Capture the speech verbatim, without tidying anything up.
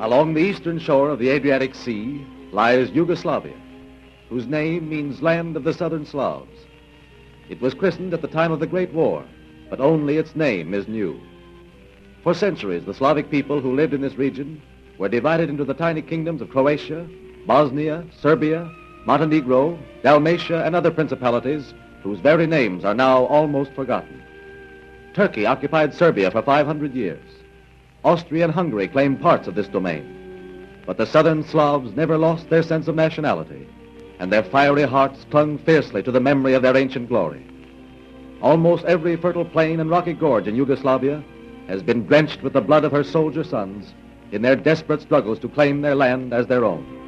Along the eastern shore of the Adriatic Sea lies Yugoslavia, whose name means land of the southern Slavs. It was christened at the time of the Great War, but only its name is new. For centuries, the Slavic people who lived in this region were divided into the tiny kingdoms of Croatia, Bosnia, Serbia, Montenegro, Dalmatia, and other principalities whose very names are now almost forgotten. Turkey occupied Serbia for five hundred years. Austria and Hungary claimed parts of this domain. But the southern Slavs never lost their sense of nationality, and their fiery hearts clung fiercely to the memory of their ancient glory. Almost every fertile plain and rocky gorge in Yugoslavia has been drenched with the blood of her soldier sons in their desperate struggles to claim their land as their own.